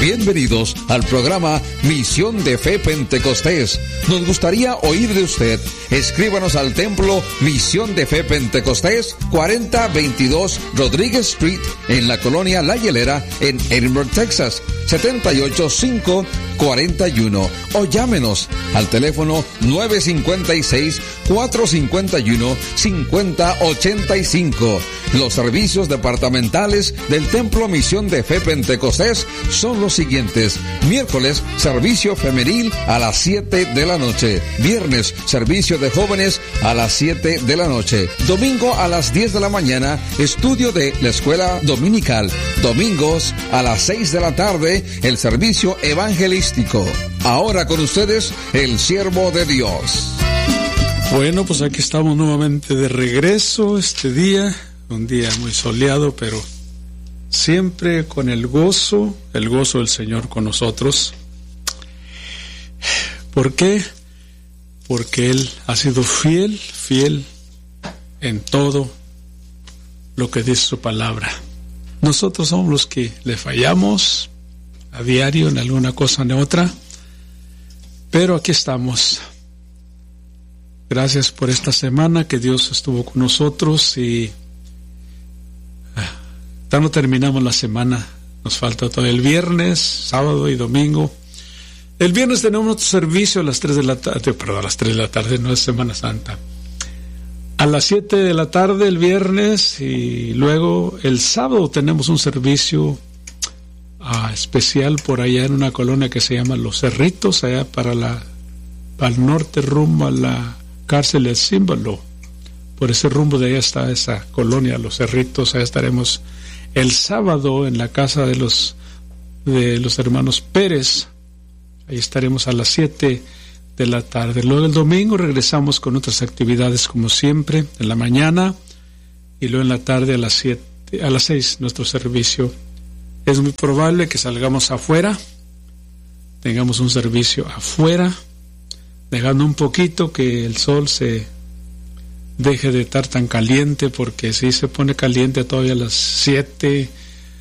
Bienvenidos al programa Misión de Fe Pentecostés. Nos gustaría oír de usted. Escríbanos al templo Misión de Fe Pentecostés, 4022 Rodríguez Street, en la colonia La Hielera, en Edinburgh, Texas, 78541. O llámenos al teléfono 956-451-5085. Los servicios departamentales del Templo Misión de Fe Pentecostés son los siguientes: miércoles, servicio femenil a las 7 de la noche; viernes, servicio de jóvenes a las 7 de la noche; domingo a las 10 de la mañana, estudio de la escuela dominical; domingos a las 6 de la tarde, el servicio evangelístico. Ahora con ustedes, el siervo de Dios. Bueno, pues aquí estamos nuevamente de regreso este día, un día muy soleado, pero siempre con el gozo del Señor con nosotros. ¿Por qué? Porque Él ha sido fiel en todo lo que dice su palabra. Nosotros somos los que le fallamos a diario en alguna cosa o en otra, pero aquí estamos. Gracias por esta semana que Dios estuvo con nosotros y ya no terminamos la semana. Nos falta todo el viernes, sábado y domingo. El viernes tenemos nuestro servicio a las 3 de la tarde, a las 3 de la tarde, no es Semana Santa. A las 7 de la tarde el viernes, y luego el sábado tenemos un servicio especial por allá en una colonia que se llama Los Cerritos, allá para el norte, rumbo a la cárcel del Símbolo. Por ese rumbo de allá está esa colonia, Los Cerritos. Allá estaremos el sábado en la casa de los hermanos Pérez. Ahí estaremos a las 7 de la tarde. Luego el domingo regresamos con otras actividades como siempre, en la mañana, y luego en la tarde a las 6 nuestro servicio. Es muy probable que salgamos afuera, tengamos un servicio afuera, dejando un poquito que el sol se deje de estar tan caliente, porque si se pone caliente todavía a las 7,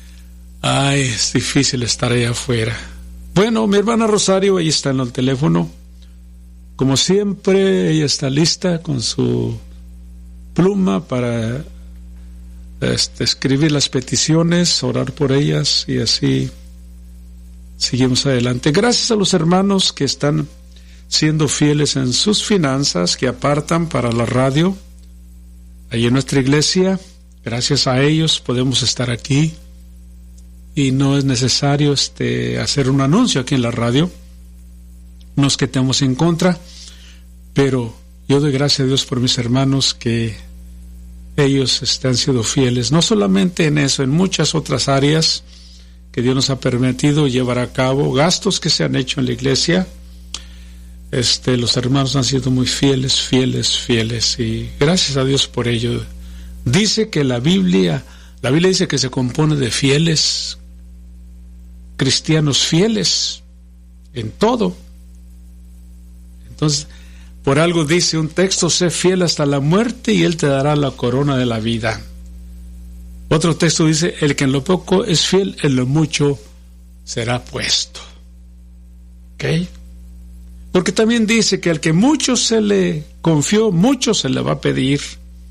es difícil estar allá afuera. Bueno, mi hermana Rosario, ahí está en el teléfono. Como siempre, ella está lista con su pluma para escribir las peticiones, orar por ellas, y así seguimos adelante. Gracias a los hermanos que están siendo fieles en sus finanzas, que apartan para la radio, ahí en nuestra iglesia. Gracias a ellos podemos estar aquí, y no es necesario hacer un anuncio aquí en la radio. No es que estemos en contra, pero yo doy gracias a Dios por mis hermanos, que ellos han sido fieles, no solamente en eso, en muchas otras áreas que Dios nos ha permitido llevar a cabo, gastos que se han hecho en la iglesia. Los hermanos han sido muy fieles, y gracias a Dios por ello. Dice que la Biblia dice que se compone de fieles, cristianos fieles en todo. Entonces, por algo dice un texto: sé fiel hasta la muerte y Él te dará la corona de la vida. Otro texto dice: el que en lo poco es fiel, en lo mucho será puesto. ¿Ok? Porque también dice que al que mucho se le confió, mucho se le va a pedir.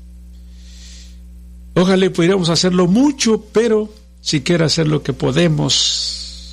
Ojalá pudiéramos hacerlo mucho, pero siquiera hacer lo que podemos.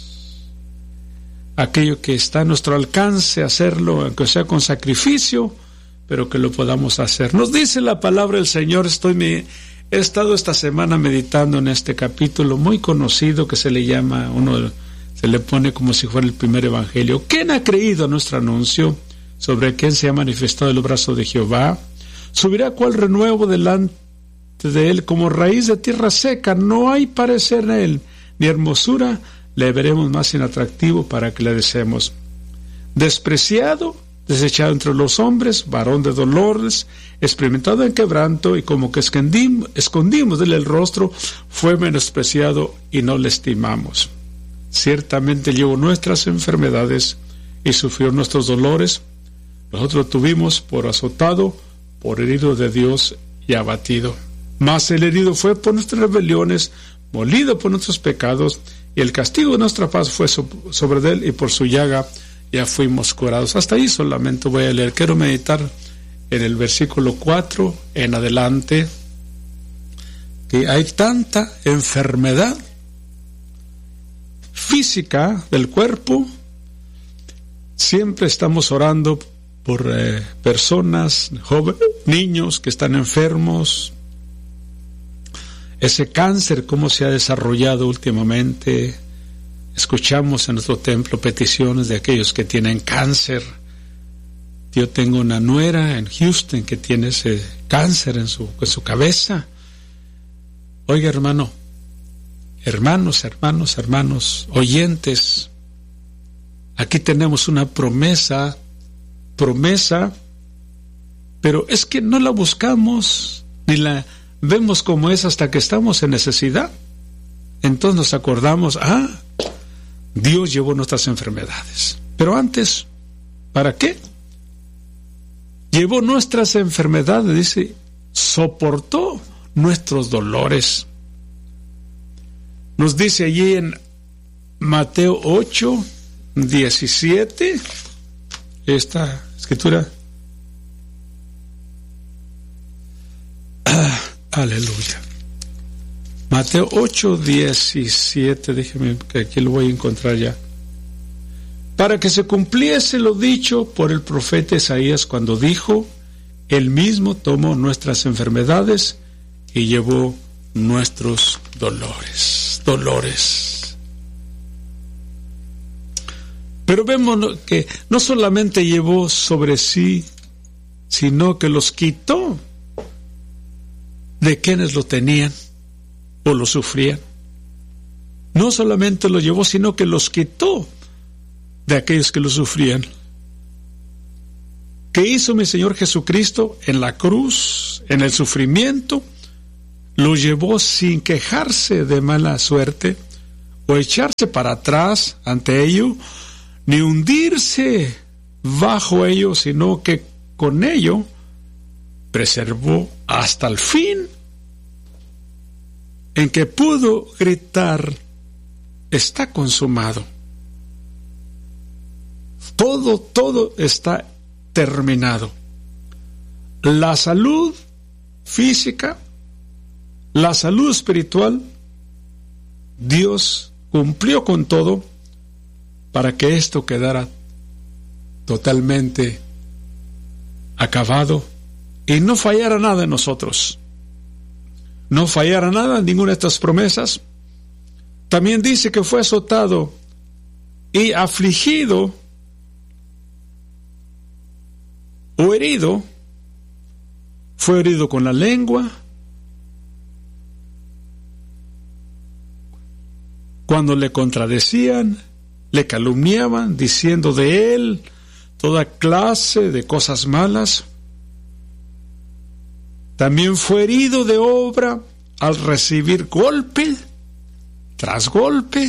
Aquello que está a nuestro alcance, hacerlo, aunque sea con sacrificio, pero que lo podamos hacer. Nos dice la palabra del Señor. He estado esta semana meditando en este capítulo muy conocido que se le llama, se le pone como si fuera el primer evangelio. ¿Quién ha creído a nuestro anuncio? Sobre quién se ha manifestado el brazo de Jehová. Subirá cual renuevo delante de él, como raíz de tierra seca. No hay parecer en él, ni hermosura le veremos más inatractivo para que le deseemos. Despreciado, desechado entre los hombres, varón de dolores, experimentado en quebranto, y como que escondimos de él el rostro, fue menospreciado y no le estimamos. Ciertamente llevó nuestras enfermedades y sufrió nuestros dolores. Nosotros tuvimos por azotado, por herido de Dios y abatido. Mas el herido fue por nuestras rebeliones, molido por nuestros pecados, y el castigo de nuestra paz fue sobre él, y por su llaga ya fuimos curados. Hasta ahí solamente voy a leer. Quiero meditar en el versículo 4 en adelante, que hay tanta enfermedad física del cuerpo. Siempre estamos orando por personas, jóvenes, niños que están enfermos. Ese cáncer, cómo se ha desarrollado últimamente. Escuchamos en nuestro templo peticiones de aquellos que tienen cáncer. Yo tengo una nuera en Houston que tiene ese cáncer en su cabeza. Oiga, hermanos, oyentes, aquí tenemos una promesa, pero es que no la buscamos ni la vemos como es hasta que estamos en necesidad. Entonces nos acordamos, Dios llevó nuestras enfermedades. Pero antes, ¿para qué? Llevó nuestras enfermedades, dice, soportó nuestros dolores. Nos dice allí en Mateo 8, 17, esta escritura. Aleluya. Mateo 8, 17, déjeme que aquí lo voy a encontrar ya. Para que se cumpliese lo dicho por el profeta Isaías cuando dijo, Él mismo tomó nuestras enfermedades y llevó nuestros dolores. Pero vemos que no solamente llevó sobre sí, sino que los quitó de quienes lo tenían o lo sufrían. No solamente lo llevó, sino que los quitó de aquellos que lo sufrían. ¿Qué hizo mi Señor Jesucristo en la cruz, en el sufrimiento? Lo llevó sin quejarse de mala suerte o echarse para atrás ante ello, ni hundirse bajo ello, sino que con ello preservó hasta el fin, en que pudo gritar, está consumado. Todo está terminado. La salud física, la salud espiritual, Dios cumplió con todo para que esto quedara totalmente acabado y no fallara nada en nosotros. No fallara nada en ninguna de estas promesas. También dice que fue azotado y afligido o herido. Fue herido con la lengua, cuando le contradecían, le calumniaban, diciendo de él toda clase de cosas malas. También fue herido de obra al recibir golpe tras golpe.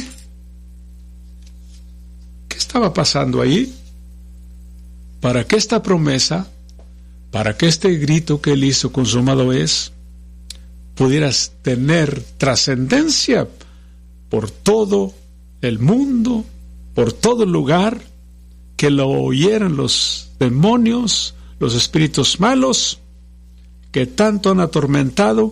¿Qué estaba pasando ahí? Para que esta promesa, para que este grito que él hizo, consumado es, pudieras tener trascendencia por todo el mundo, por todo el lugar, que lo oyeran los demonios, los espíritus malos, que tanto han atormentado,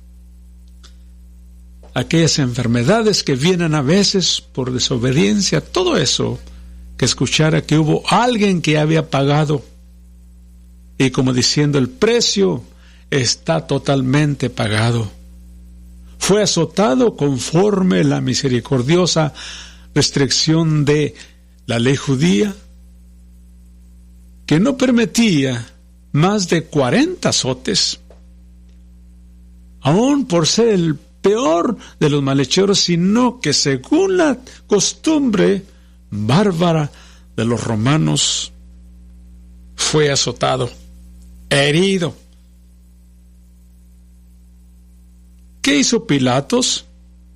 aquellas enfermedades que vienen a veces por desobediencia, todo eso, que escuchara que hubo alguien que había pagado, y como diciendo, el precio está totalmente pagado. Fue azotado conforme la misericordiosa restricción de la ley judía, que no permitía más de 40 azotes, aún por ser el peor de los malhechores, sino que según la costumbre bárbara de los romanos, fue azotado, herido. ¿Qué hizo Pilatos?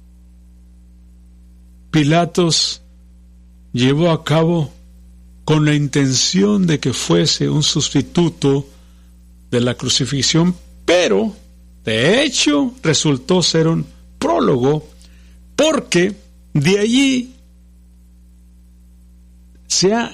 Pilatos llevó a cabo con la intención de que fuese un sustituto de la crucifixión, pero de hecho resultó ser un prólogo, porque De allí se ha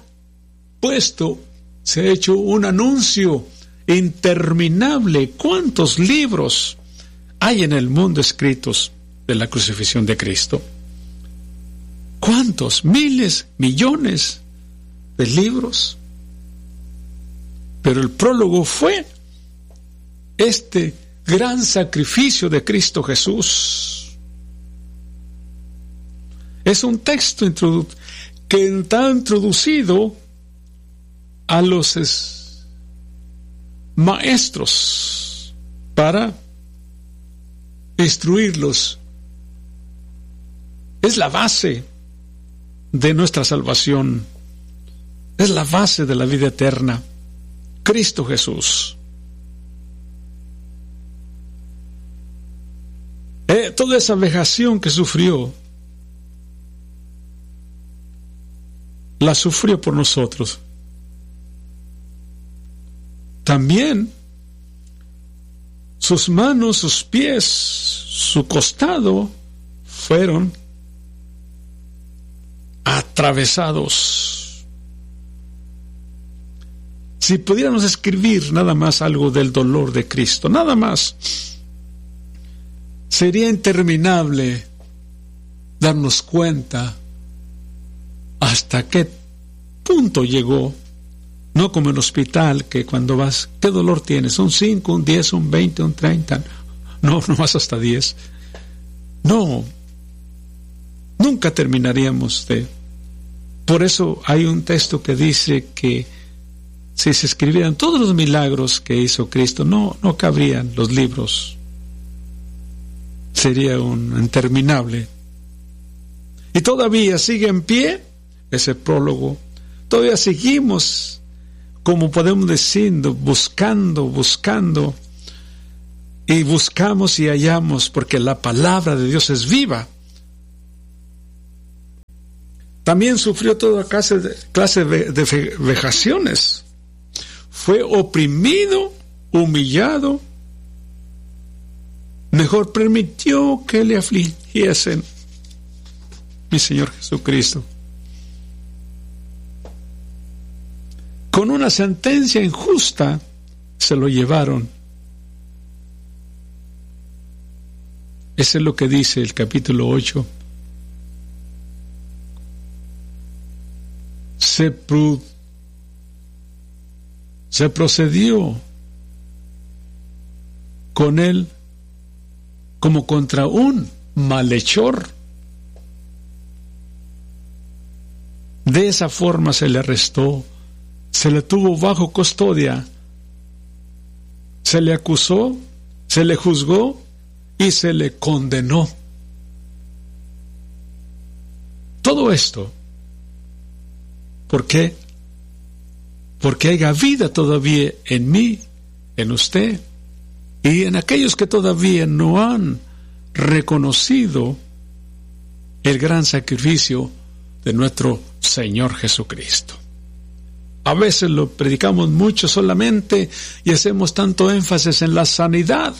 hecho un anuncio interminable. ¿Cuántos libros hay en el mundo escritos de la crucifixión de Cristo? ¿Cuántos? Miles, millones de libros. Pero el prólogo fue este gran sacrificio de Cristo Jesús. Es un texto que está introducido a los maestros para instruirlos. Es la base de nuestra salvación. Es la base de la vida eterna. Cristo Jesús. Toda esa vejación que sufrió, la sufrió por nosotros. También sus manos, sus pies, su costado fueron atravesados. Si pudiéramos escribir nada más algo del dolor de Cristo, nada más, sería interminable darnos cuenta hasta qué punto llegó. No como en el hospital, que cuando vas, ¿qué dolor tienes? Un 5, un 10, un 20, un 30. No vas hasta 10. No, nunca terminaríamos de... Por eso hay un texto que dice que si se escribieran todos los milagros que hizo Cristo, no cabrían los libros. Sería un interminable. Y todavía sigue en pie ese prólogo. Todavía seguimos, como podemos decir, buscando, y buscamos y hallamos, porque la palabra de Dios es viva. También sufrió toda clase de vejaciones. Fue oprimido, humillado. Mejor permitió que le afligiesen, mi Señor Jesucristo. Con una sentencia injusta se lo llevaron. Eso es lo que dice el capítulo 8. Se procedió con él como contra un malhechor. De esa forma se le arrestó, se le tuvo bajo custodia, se le acusó, se le juzgó y se le condenó. Todo esto, ¿por qué? Porque haya vida todavía en mí, en usted, y en aquellos que todavía no han reconocido el gran sacrificio de nuestro Señor Jesucristo. A veces lo predicamos mucho solamente y hacemos tanto énfasis en la sanidad,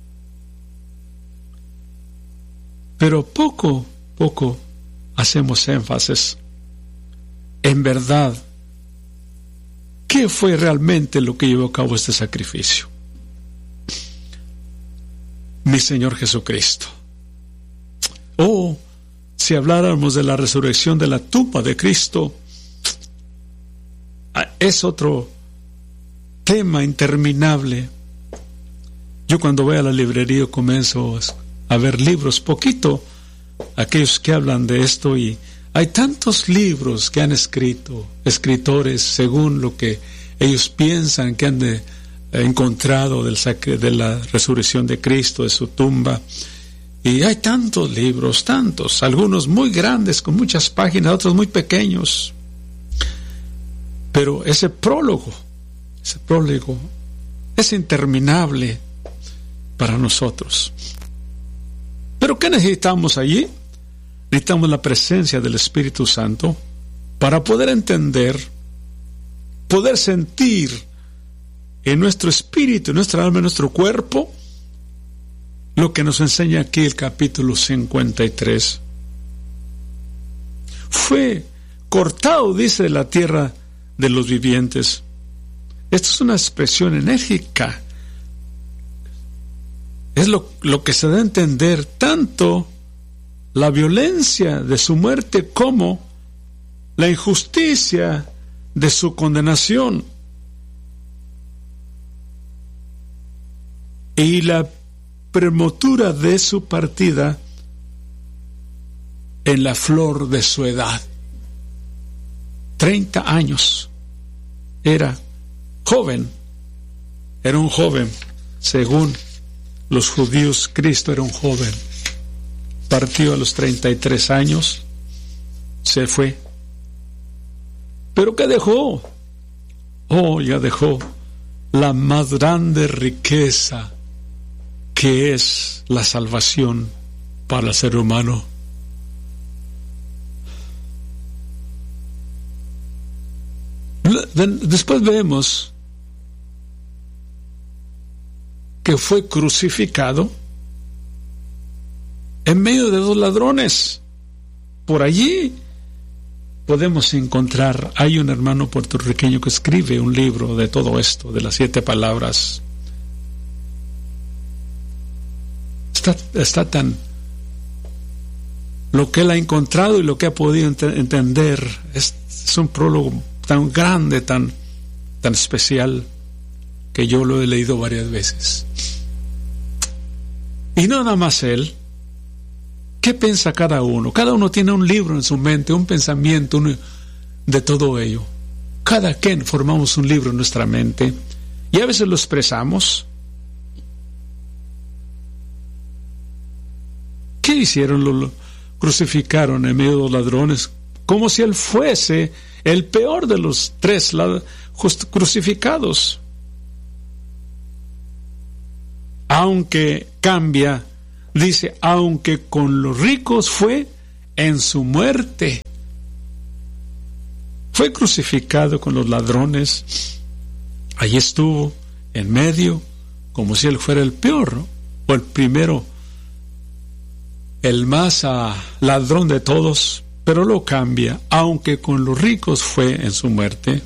pero poco hacemos énfasis en verdad. ¿Qué fue realmente lo que llevó a cabo este sacrificio? Mi Señor Jesucristo. Oh, si habláramos de la resurrección de la tumba de Cristo, es otro tema interminable. Yo cuando voy a la librería comienzo a ver libros, poquito, aquellos que hablan de esto, y hay tantos libros que han escrito, escritores, según lo que ellos piensan que han encontrado de la resurrección de Cristo, de su tumba. Y hay tantos libros, algunos muy grandes, con muchas páginas, otros muy pequeños. Pero ese prólogo es interminable para nosotros. ¿Pero qué necesitamos allí? Necesitamos la presencia del Espíritu Santo para poder entender, poder sentir en nuestro espíritu, en nuestra alma, en nuestro cuerpo, lo que nos enseña aquí el capítulo 53. fue cortado, dice, de la tierra de los vivientes. Esto es una expresión enérgica. Es lo que se da a entender tanto la violencia de su muerte como la injusticia de su condenación y la prematura de su partida en la flor de su edad. 30 años. Era joven. Era un joven. Según los judíos, Cristo era un joven. Partió a los 33 años. Se fue. ¿Pero qué dejó? Oh, ya dejó la más grande riqueza, que es la salvación para el ser humano. Después vemos que fue crucificado en medio de 2 ladrones. Por allí podemos encontrar, hay un hermano puertorriqueño que escribe un libro de todo esto, de las 7 palabras. Está tan, lo que él ha encontrado y lo que ha podido entender, es un prólogo tan grande, tan especial, que yo lo he leído varias veces. Y no nada más él. ¿Qué piensa cada uno? Cada uno tiene un libro en su mente, un pensamiento de todo ello. Cada quien formamos un libro en nuestra mente y a veces lo expresamos. ¿Qué hicieron? Lo crucificaron en medio de los ladrones, como si él fuese el peor de los 3 crucificados. Aunque cambia, dice, aunque con los ricos fue en su muerte. Fue crucificado con los ladrones. Allí estuvo, en medio, como si él fuera el peor, ¿no? O el primero, el más ladrón de todos, pero lo cambia, aunque con los ricos fue en su muerte.